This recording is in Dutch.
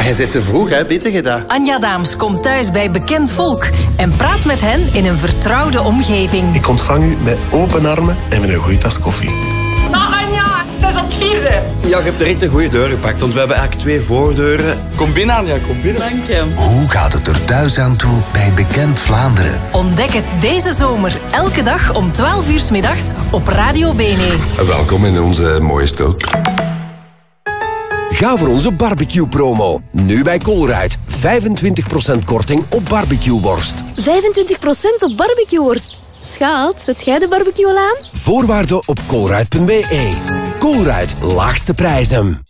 Jij zit te vroeg, hè? Weet je dat? Anja Daams komt thuis bij bekend volk en praat met hen in een vertrouwde omgeving. Ik ontvang u met open armen en met een goede tas koffie. Nou Anja, dat is op het vierde. Ja, je hebt direct een goede deur gepakt, want we hebben eigenlijk 2 voordeuren. Kom binnen, Anja, kom binnen. Dank je. Hoe gaat het er thuis aan toe bij Bekend Vlaanderen? Ontdek het deze zomer, elke dag om 12 uur 's middags op Radio Bene. Welkom in onze mooie stok. Ga voor onze barbecue-promo. Nu bij Colruyt. 25% korting op barbecueworst. 25% op barbecueworst? Schat, zet jij de barbecue al aan? Voorwaarden op colruyt.be. Colruyt, laagste prijzen.